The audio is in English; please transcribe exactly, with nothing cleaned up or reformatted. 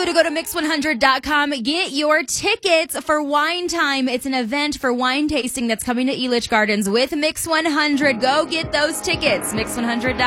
you to go to mix one hundred dot com. Get your tickets for Wine Time. It's an event for wine tasting that's coming to Elitch Gardens with Mix one hundred. Go get those tickets. mix one hundred dot com.